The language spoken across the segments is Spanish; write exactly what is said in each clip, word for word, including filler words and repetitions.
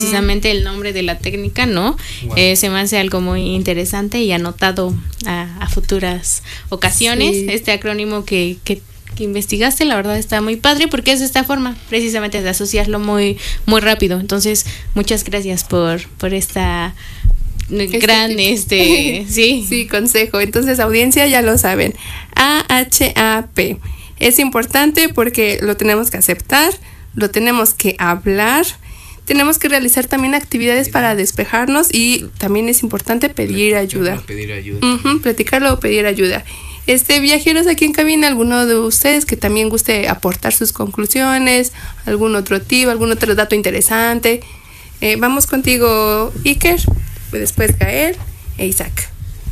precisamente el nombre de la técnica, ¿no? Wow. Eh, se me hace algo muy interesante y anotado a, a futuras ocasiones. Sí. Este acrónimo que, que, que investigaste, la verdad está muy padre porque es de esta forma, precisamente de asociarlo muy, muy rápido. Entonces, muchas gracias por, por esta este gran, este, sí. Sí, consejo. Entonces, audiencia, ya lo saben. A H A P. Es importante porque lo tenemos que aceptar, lo tenemos que hablar. Tenemos que realizar también actividades para despejarnos y también es importante pedir ayuda. Pedir ayuda. Uh-huh, platicarlo o pedir ayuda. Este, viajeros aquí en cabina, alguno de ustedes que también guste aportar sus conclusiones, algún otro tip, algún otro dato interesante. Eh, vamos contigo, Iker, después Gael e Isaac.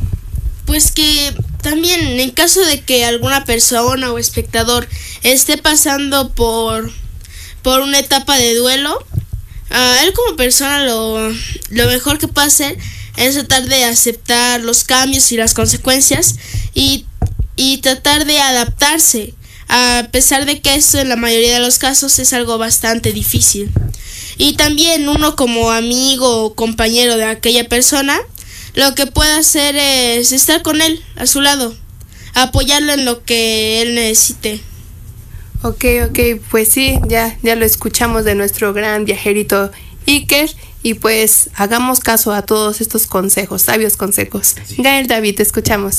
Pues que también en caso de que alguna persona o espectador esté pasando por, por una etapa de duelo, Uh, él como persona lo, lo mejor que puede hacer es tratar de aceptar los cambios y las consecuencias y, y tratar de adaptarse, a pesar de que esto en la mayoría de los casos es algo bastante difícil. Y también uno como amigo o compañero de aquella persona, lo que puede hacer es estar con él, a su lado, apoyarlo en lo que él necesite. Ok, ok, pues sí, ya, ya lo escuchamos de nuestro gran viajerito Iker y pues hagamos caso a todos estos consejos, sabios consejos. Sí. Gael, David, te escuchamos.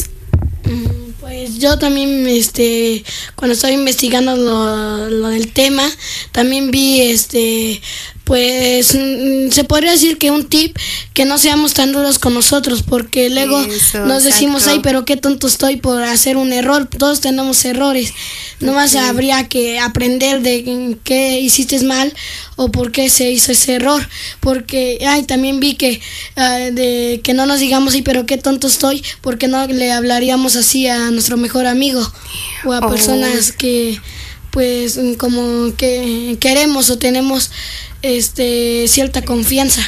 Pues yo también, este, cuando estaba investigando lo, lo del tema, también vi, este, pues, se podría decir que un tip, que no seamos tan duros con nosotros, porque luego Eso, nos decimos, exacto. Ay, pero qué tonto estoy por hacer un error, todos tenemos errores, nomás okay. Habría que aprender de qué hiciste mal o por qué se hizo ese error, porque, ay, también vi que, uh, de que no nos digamos, ay, pero qué tonto estoy, porque no le hablaríamos así a nuestro mejor amigo o a oh. personas que, pues, como que queremos o tenemos este cierta confianza.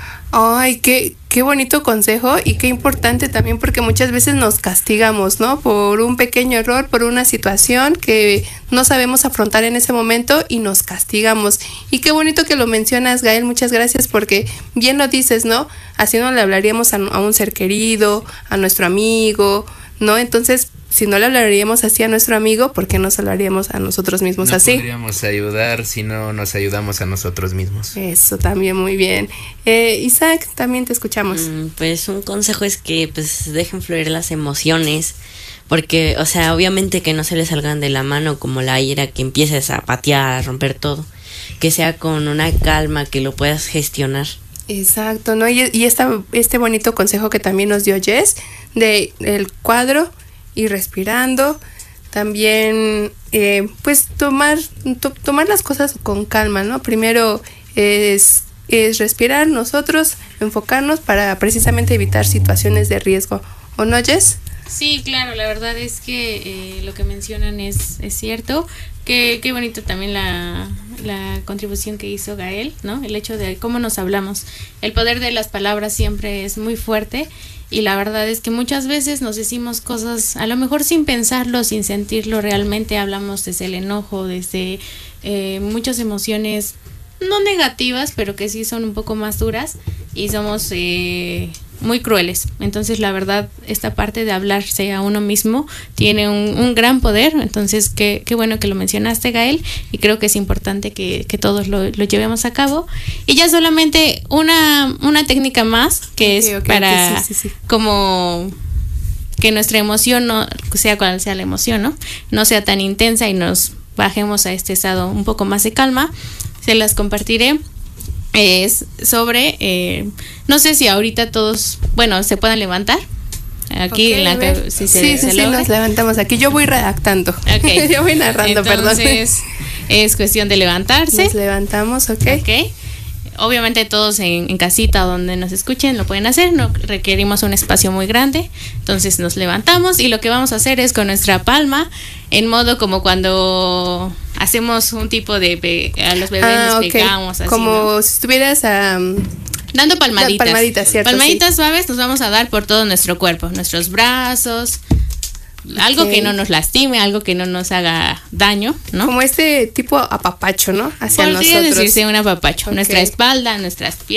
Ay, qué, qué bonito consejo y qué importante también porque muchas veces nos castigamos, ¿no? Por un pequeño error, por una situación que no sabemos afrontar en ese momento y nos castigamos. Y qué bonito que lo mencionas, Gael, muchas gracias porque bien lo dices, ¿no? Así no le hablaríamos a, a un ser querido, a nuestro amigo, ¿no? Entonces, si no le hablaríamos así a nuestro amigo, ¿por qué nos hablaríamos a nosotros mismos no así? No podríamos ayudar si no nos ayudamos a nosotros mismos. Eso también, muy bien. Eh, Isaac, también te escuchamos. Mm, pues un consejo es que pues dejen fluir las emociones, porque, o sea, obviamente que no se les salgan de la mano como la ira, que empieces a patear, a romper todo, que sea con una calma, que lo puedas gestionar. Exacto, ¿no? Y, y esta, este bonito consejo que también nos dio Jess, de el cuadro, y respirando, también eh, pues tomar to, tomar las cosas con calma, ¿no? Primero es, es respirar nosotros, enfocarnos para precisamente evitar situaciones de riesgo, ¿o no, Jess? Sí, claro, la verdad es que eh, lo que mencionan es, es cierto. Qué, qué bonito también la, la contribución que hizo Gael, ¿no? El hecho de cómo nos hablamos. El poder de las palabras siempre es muy fuerte y la verdad es que muchas veces nos decimos cosas, a lo mejor sin pensarlo, sin sentirlo, realmente hablamos desde el enojo, desde eh, muchas emociones no negativas, pero que sí son un poco más duras y somos eh, muy crueles. Entonces la verdad, esta parte de hablarse a uno mismo tiene un, un gran poder. Entonces qué, qué bueno que lo mencionaste, Gael, y creo que es importante que, que todos lo, lo llevemos a cabo. Y ya solamente una, una técnica más que okay, es okay, para okay, sí, sí, sí. como que nuestra emoción, no sea cual sea la emoción, no no sea tan intensa y nos bajemos a este estado un poco más de calma. Se las compartiré. Es sobre, eh, no sé si ahorita todos, bueno, se puedan levantar. Aquí okay, en la que si se, sí, se sí, sí, nos levantamos aquí. Yo voy redactando. Okay. Yo voy narrando, Entonces, perdón. Entonces, es cuestión de levantarse. Nos levantamos, ok. Ok. Obviamente todos en, en casita donde nos escuchen lo pueden hacer, no requerimos un espacio muy grande, entonces nos levantamos y lo que vamos a hacer es con nuestra palma, en modo como cuando hacemos un tipo de, pe- a los bebés ah, les okay. pegamos así, como ¿no? si estuvieras um, dando palmaditas, palmaditas, ¿cierto? palmaditas sí. suaves nos vamos a dar por todo nuestro cuerpo, nuestros brazos, algo Ok. que no nos lastime, algo que no nos haga daño, ¿no? Como este tipo apapacho, ¿no? Hacia Podría nosotros. decirse un apapacho, Ok. nuestra espalda, nuestras piernas.